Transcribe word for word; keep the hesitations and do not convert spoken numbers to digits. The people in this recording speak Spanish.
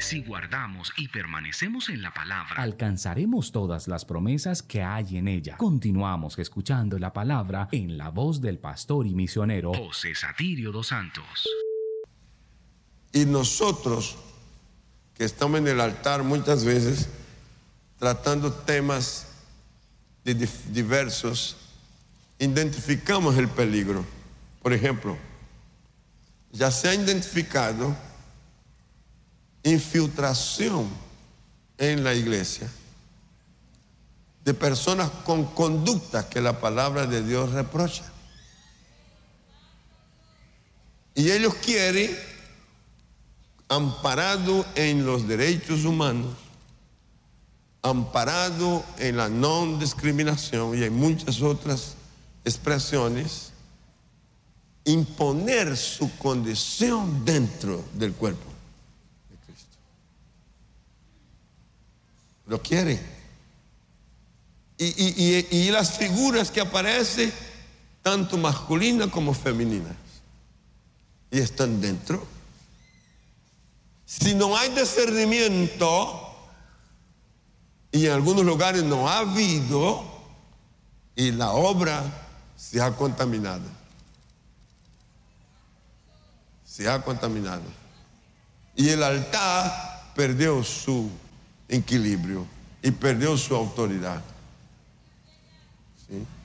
Si guardamos y permanecemos en la palabra, alcanzaremos todas las promesas que hay en ella. Continuamos escuchando la palabra en la voz del pastor y misionero José Satirio dos Santos. Y nosotros, que estamos en el altar muchas veces, tratando temas de diversos, identificamos el peligro. Por ejemplo, ya se ha identificado infiltración en la iglesia de personas con conductas que la palabra de Dios reprocha. Y ellos quieren, amparado en los derechos humanos, amparado en la no discriminación y en muchas otras expresiones, imponer su condición dentro del cuerpo de Cristo. Lo quieren. Y, y, y, y las figuras que aparecen, tanto masculinas como femeninas, y están dentro. Si no hay discernimiento, y en algunos lugares no ha habido, y la obra se ha contaminado. Se ha contaminado. Y el altar perdió su equilibrio y perdió su autoridad. ¿Sí?